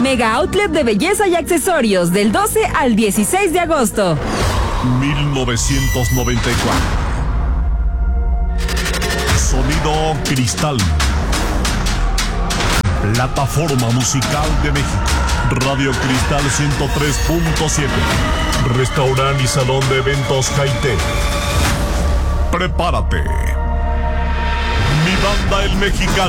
Mega Outlet de belleza y accesorios del 12 al 16 de agosto. 1994. Sonido Cristal. Plataforma musical de México. Radio Cristal 103.7. Restaurante y salón de eventos Jaité. Prepárate. Mi banda El Mexicano.